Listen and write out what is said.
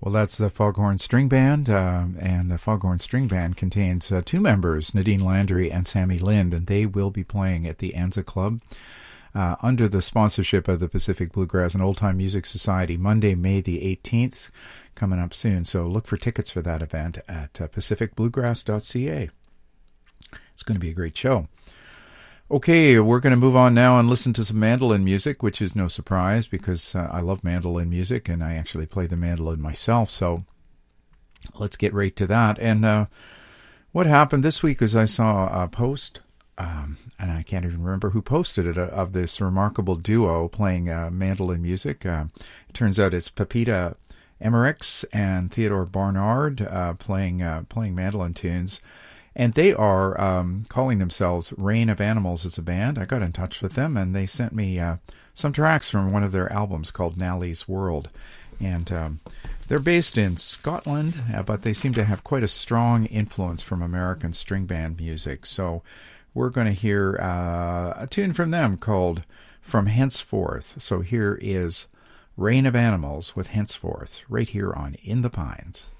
Well, that's the Foghorn String Band, and the Foghorn String Band contains two members, Nadine Landry and Sammy Lind, and they will be playing at the Anza Club under the sponsorship of the Pacific Bluegrass and Old Time Music Society, Monday, May the 18th, coming up soon. So look for tickets for that event at pacificbluegrass.ca. It's going to be a great show. Okay, we're going to move on now and listen to some mandolin music, which is no surprise because I love mandolin music and I actually play the mandolin myself. So let's get right to that. And what happened this week is I saw a post, and I can't even remember who posted it, of this remarkable duo playing mandolin music. It turns out it's Pepita Emmerichs and Theodore Barnard playing mandolin tunes. And they are calling themselves Reign of Animals as a band. I got in touch with them, and they sent me some tracks from one of their albums called Nally's World. And they're based in Scotland, but they seem to have quite a strong influence from American string band music. So we're going to hear a tune from them called From Henceforth. So here is Reign of Animals with Henceforth, right here on In the Pines.